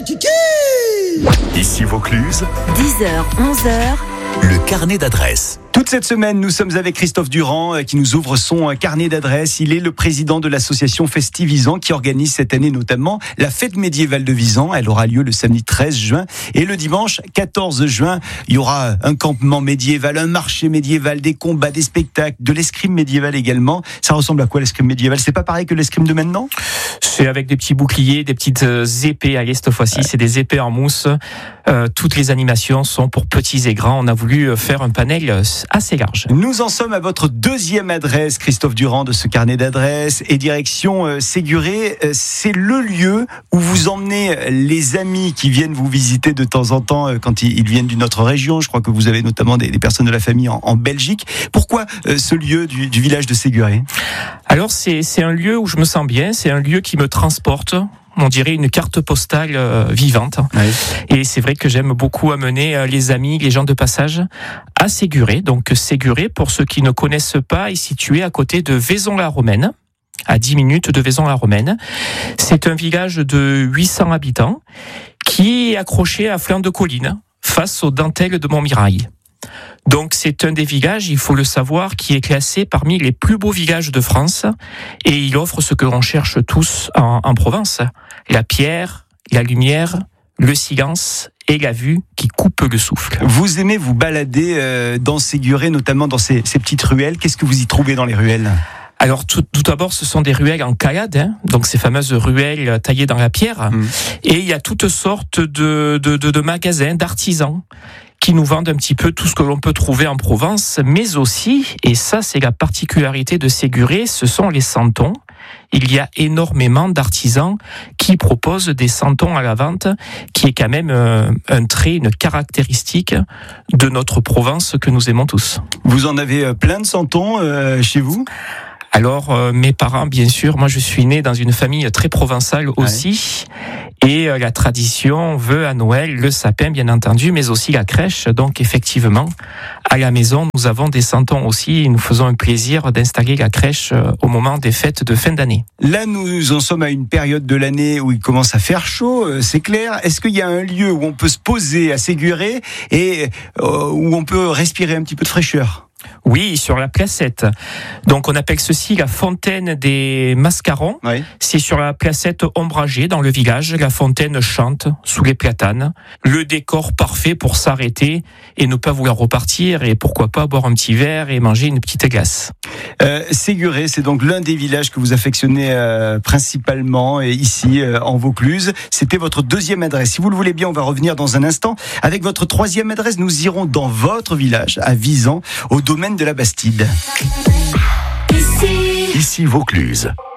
Ici Vaucluse, 10h, 11h, le carnet d'adresses. Toute cette semaine, nous sommes avec Christophe Durand qui nous ouvre son carnet d'adresses. Il est le président de l'association Festivisant qui organise cette année notamment la fête médiévale de Visan. Elle aura lieu le samedi 13 juin et le dimanche 14 juin. Il y aura un campement médiéval, un marché médiéval, des combats, des spectacles, de l'escrime médiéval également. Ça ressemble à quoi l'escrime médiéval? C'est pas pareil que l'escrime de maintenant? C'est avec des petits boucliers, des petites épées. Allez, cette fois-ci, c'est des épées en mousse. Toutes les animations sont pour petits et grands. On a voulu faire un panel assez large. Nous en sommes à votre deuxième adresse, Christophe Durand, de ce carnet d'adresses, et direction Séguré. C'est le lieu où vous emmenez les amis qui viennent vous visiter de temps en temps quand ils viennent d'une autre région. Je crois que vous avez notamment des personnes de la famille en Belgique. Pourquoi ce lieu du village de Séguré? Alors, c'est un lieu où je me sens bien. C'est un lieu qui me transporte. On dirait une carte postale vivante. Oui. Et c'est vrai que j'aime beaucoup amener les amis, les gens de passage à Séguré. Donc Séguré, pour ceux qui ne connaissent pas, est situé à côté de Vaison-la-Romaine, à 10 minutes de Vaison-la-Romaine. C'est un village de 800 habitants qui est accroché à flanc de colline, face aux dentelles de Montmirail. Donc c'est un des villages, il faut le savoir, qui est classé parmi les plus beaux villages de France et il offre ce que l'on cherche tous en Provence, la pierre, la lumière, le silence et la vue qui coupe le souffle. Vous aimez vous balader dans Séguré, notamment dans ces petites ruelles. Qu'est-ce que vous y trouvez dans les ruelles ? Alors tout d'abord, ce sont des ruelles en calade, donc ces fameuses ruelles taillées dans la pierre. Et il y a toutes sortes de magasins, d'artisans qui nous vendent un petit peu tout ce que l'on peut trouver en Provence, mais aussi, et ça c'est la particularité de Séguré, ce sont les santons. Il y a énormément d'artisans qui proposent des santons à la vente, qui est quand même un trait, une caractéristique de notre Provence que nous aimons tous. Vous en avez plein de santons chez vous ? Alors, mes parents, bien sûr, moi je suis né dans une famille très provençale aussi, et la tradition veut à Noël le sapin, bien entendu, mais aussi la crèche. Donc effectivement, à la maison, nous avons des santons aussi, et nous faisons un plaisir d'installer la crèche au moment des fêtes de fin d'année. Là, nous en sommes à une période de l'année où il commence à faire chaud, c'est clair. Est-ce qu'il y a un lieu où on peut se poser à Séguré et où on peut respirer un petit peu de fraîcheur ? Oui, sur la placette. Donc on appelle ceci la fontaine des Mascarons. Oui. C'est sur la placette ombragée dans le village. La fontaine chante sous les platanes. Le décor parfait pour s'arrêter et ne pas vouloir repartir et pourquoi pas boire un petit verre et manger une petite glace. Séguré, c'est donc l'un des villages que vous affectionnez principalement ici en Vaucluse. C'était votre deuxième adresse. Si vous le voulez bien, on va revenir dans un instant. Avec votre troisième adresse, nous irons dans votre village, à Visan, au domaine de la Bastide. Ici Vaucluse.